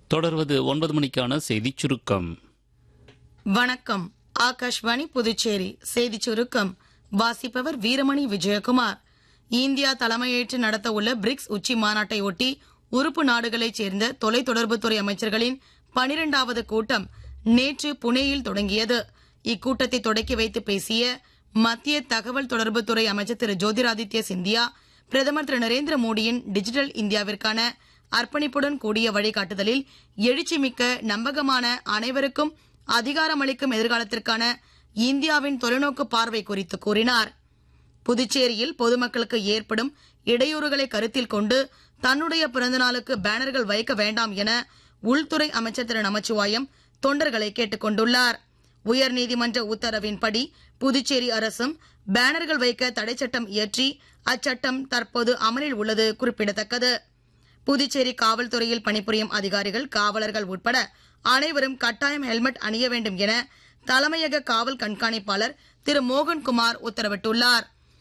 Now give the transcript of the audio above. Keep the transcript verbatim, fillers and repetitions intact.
தொடர்வது ஒன்பது மணிக்கான செய்திச் சுருக்கம். வணக்கம். ஆகாஷ்வாணி புதுச்சேரி செய்திச் சுருக்கம் வாசிப்பவர் வீரமணி விஜயகுமார். இந்தியா தலைமையேற்று நடத்த உள்ள பிரிக்ஸ் உச்சி மாநாட்டை ஒட்டி உறுப்பு நாடுகளைச் சேர்ந்த தொலைத்தொடர்புத்துறை அமைச்சர்களின் பனிரெண்டாவது கூட்டம் நேற்று புனேயில் தொடங்கியது. இக்கூட்டத்தை தொடக்கி வைத்து பேசிய மத்திய தகவல் தொடர்புத்துறை அமைச்சர் திரு ஜோதிராதித்ய சிந்தியா, பிரதமர் திரு நரேந்திர மோடியின் டிஜிட்டல் இந்தியாவிற்கான அர்ப்பணிப்புடன் கூடிய வழிகாட்டுதலில் எழுச்சிமிக்க நம்பகமான அனைவருக்கும் அதிகாரமளிக்கும் எதிர்காலத்திற்கான இந்தியாவின் தொலைநோக்கு பார்வை குறித்து கூறினார். புதுச்சேரியில் பொதுமக்களுக்கு ஏற்படும் இடையூறுகளை கருத்தில் கொண்டு தன்னுடைய பிறந்தநாளுக்கு பேனர்கள் வைக்க வேண்டாம் என உள்துறை அமைச்சர் திரு நமச்சிவாயம் தொண்டர்களை கேட்டுக் கொண்டுள்ளார். உயர்நீதிமன்ற உத்தரவின்படி புதுச்சேரி அரசும் பேனர்கள் வைக்க தடை சட்டம் இயற்றி அச்சட்டம் தற்போது அமலில் உள்ளது குறிப்பிடத்தக்கது. புதுச்சேரி காவல்துறையில் பணிபுரியும் அதிகாரிகள், காவலர்கள் உட்பட அனைவரும் கட்டாயம் ஹெல்மெட் அணிய வேண்டும் என தலைமையக காவல் கண்காணிப்பாளர் திரு மோகன்குமார் உத்தரவிட்டுள்ளார்.